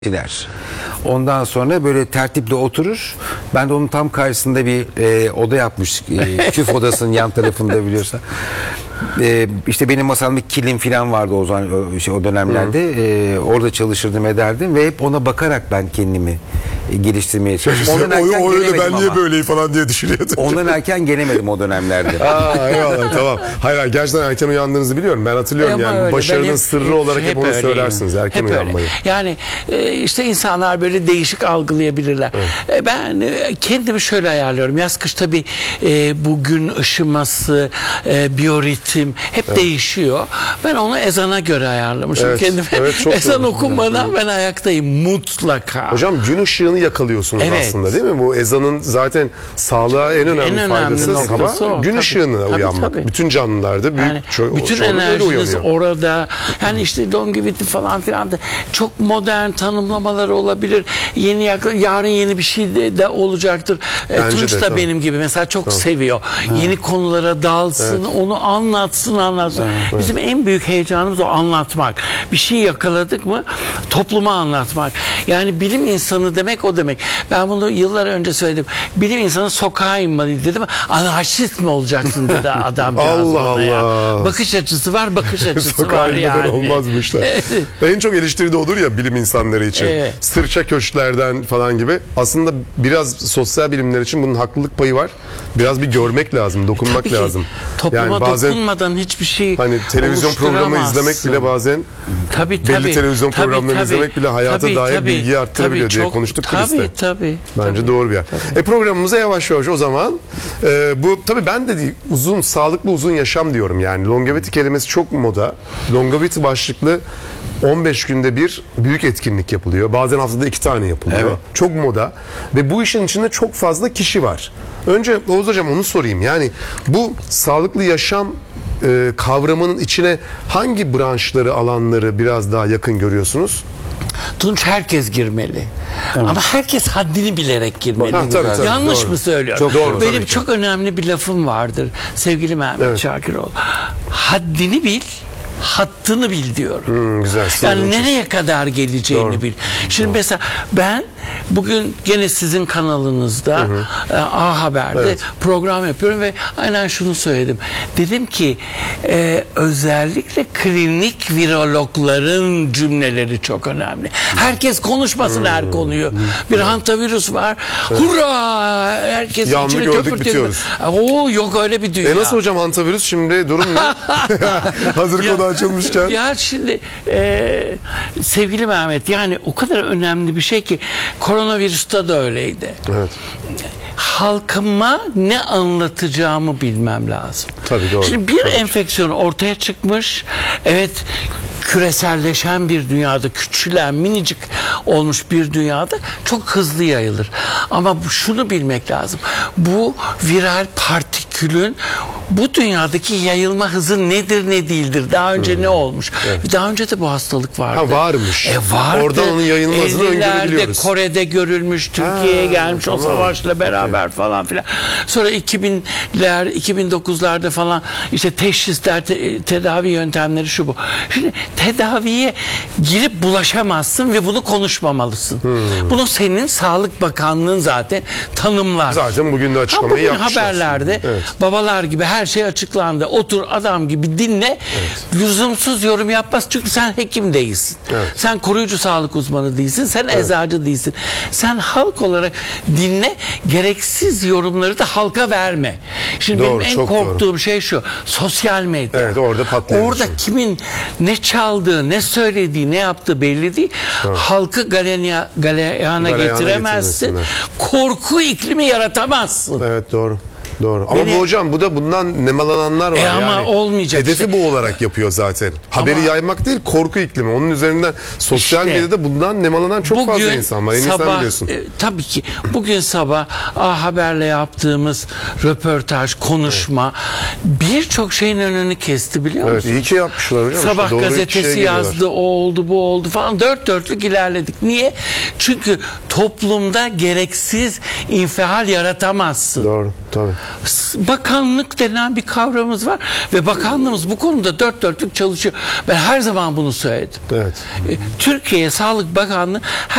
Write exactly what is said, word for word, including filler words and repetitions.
der. Ondan sonra böyle tertiple oturur. Ben de onun tam karşısında bir e, oda yapmış. E, küf odasının yan tarafında biliyorsan. E, işte benim masamda kilim falan vardı o zaman o, şey, o dönemlerde. E, orada çalışırdım ederdim ve hep ona bakarak ben kendimi e, geliştirmeye çalıştım. Ondan o, o öyle ben niye böyleyim falan diye düşünüyordum. Ondan erken gelemedim o dönemlerde. Aa, eyvallah tamam. Hayır, hayır gerçekten erken uyandığınızı biliyorum. Ben hatırlıyorum Ama yani öyle, başarının hep- sırrı hep- olarak hep, hep onu öyleyim. söylersiniz. Erken Hep uyanmayı. öyle. Yani e, işte insanlar böyle değişik algılayabilirler. E, ben e, kendimi şöyle ayarlıyorum. Yaz kış tabii e, bu gün ışıması, e, biyoritim hep değişiyor. Ben onu ezana göre ayarlamışım Evet, kendime. evet, çok Ezan doğru. okunmadan ben ayaktayım mutlaka. Hocam gün ışığını yakalıyorsunuz Evet. aslında değil mi? Bu ezanın zaten sağlığa en önemli, En önemli faydası noktası sabah o. gün Tabii. ışığına Tabii, uyanmak. tabii. Bütün canlılarda büyük Yani ço- bütün çoğunluk öyle enerjiniz uyanıyor. orada. Yani işte longevity falan filan da çok modern tanımlamaları olabilir. Yeni yakla- yarın yeni bir şey de, de olacaktır. E, Bence Tunç de, da tamam. benim gibi mesela çok seviyor. Yeni konulara dalsın, onu anlatsın, anlatsın. Bizim en büyük heyecanımız o anlatmak. Bir şey yakaladık mı topluma anlatmak. Yani bilim insanı demek o demek. Ben bunu yıllar önce söyledim. Bilim insanı sokağa inmeli dedim. Anarşist mi olacaksın dedi adam. Allah Allah. Ya. Bakış açısı var, bakış açısı Sokağa var inmeden yani. olmaz bu işler. En çok eleştiri de olur ya bilim insanları için. Evet. Sırça köşklerden falan gibi. Aslında biraz sosyal bilimler için bunun haklılık payı var. Biraz bir görmek lazım, dokunmak Tabii ki lazım. topluma Yani bazen dokunmadan hiçbir şey hani televizyon programı oluşturamazsın. izlemek bile bazen Tabii, belli tabii. televizyon Tabii, programlarını tabii. izlemek bile hayata Tabii, dair tabii. bilgiyi arttırabiliyor Tabii, diye çok- konuştuk tabii, Chris'te. tabii, Bence tabii. doğru bir yer. E programımıza yavaş yavaş o zaman e, bu tabii ben de değil, uzun sağlıklı uzun yaşam diyorum yani longevity kelimesi çok moda. Longevity başlıklı on beş günde bir büyük etkinlik yapılıyor. Bazen haftada iki tane yapılıyor. Evet. Çok moda ve bu işin içinde çok fazla kişi var. Önce Oğuz Hocam onu sorayım. Yani bu sağlıklı yaşam e, kavramının içine hangi branşları, alanları biraz daha yakın görüyorsunuz? Tunç herkes girmeli. Ama herkes haddini bilerek girmeli. Ha, tabii, tabii, Yanlış doğru. mı söylüyorum? Çok doğru, Benim tabii ki. çok önemli bir lafım vardır. Sevgili Mehmet Evet. Şakiroğlu. Haddini bil, hattını bil diyorum. Hmm, güzel. Yani Doğru. nereye kadar geleceğini Doğru. bil. Şimdi mesela ben bugün gene sizin kanalınızda e, A Haber'de Evet. program yapıyorum ve aynen şunu söyledim. Dedim ki e, özellikle klinik virologların cümleleri çok önemli. Herkes konuşmasın her konuyu. Bir hantavirüs var. Hurra! Herkes Yanlı içini gördük, köpürtüyor. bitiyoruz. Oo, yok öyle bir dünya. E nasıl hocam hantavirüs şimdi durum ne? Hazır Ya- konu açılmışken. Ya şimdi e, sevgili Mehmet yani o kadar önemli bir şey ki koronavirüste de öyleydi. Evet. Halkıma ne anlatacağımı bilmem lazım. Tabii, doğru. Şimdi bir Tabii. enfeksiyon ortaya çıkmış. Evet küreselleşen bir dünyada küçülen minicik olmuş bir dünyada çok hızlı yayılır. Ama bu, şunu bilmek lazım. Bu viral partikülün bu dünyadaki yayılma hızı nedir ne değildir? Daha önce ne olmuş? Daha önce de bu hastalık vardı. Ha, varmış. E vardı. Oradan onun yayılma hızını ellilerde öngörebiliyoruz. Kore'de görülmüş, Türkiye'ye Ha, gelmiş o tamam. savaşla beraber falan filan. Sonra iki binler, iki bin dokuzlarda falan işte teşhisler, te- tedavi yöntemleri şu bu. Şimdi tedaviye girip bulaşamazsın ve bunu konuşmamalısın. Hmm. Bunu senin Sağlık Bakanlığın zaten tanımlar. Zaten bugün de Ha, açıklamayı bugün yapmışlar. haberlerde Evet. babalar gibi her şey açıklandı. Otur adam gibi dinle. Lüzumsuz yorum yapmaz çünkü sen hekim değilsin. Evet. Sen koruyucu sağlık uzmanı değilsin. Sen eczacı değilsin. Sen halk olarak dinle. Gereksiz yorumları da halka verme. Şimdi Doğru, benim en çok korktuğum doğru. şey şu. Sosyal medya. Evet, orada patlayabilirsin. Orada kimin ne çaldığı, ne söylediği, ne yaptığı belli değil. Halkı galeyana, galeyana Galeyana getiremezsin. getirmesinler. Korku iklimi yaratamazsın. Evet doğru. Doğru. Ama Beni- bu hocam bu da bundan nemalananlar var. E ama yani. olmayacak Hedefi işte. bu olarak yapıyor zaten. Haberi Ama- yaymak değil korku iklimi. Onun üzerinden sosyal İşte. medyada bundan nemalanan çok fazla insan var. En iyi sen sabah, biliyorsun. e, tabii ki bugün sabah A Haber'le yaptığımız röportaj, konuşma birçok şeyin önünü kesti biliyor Evet musun? iyi ki yapmışlar hocam. Sabah İşte doğru gazetesi kişiye geliyorlar. yazdı, o oldu, bu oldu falan. Dört dörtlük ilerledik. Niye? Çünkü toplumda gereksiz infial yaratamazsın. Doğru tabii. S- Bakanlık denen bir kavramımız var ve bakanlığımız bu konuda dört dörtlük çalışıyor. Ben her zaman bunu söyledim. Evet. E, Türkiye Sağlık Bakanlığı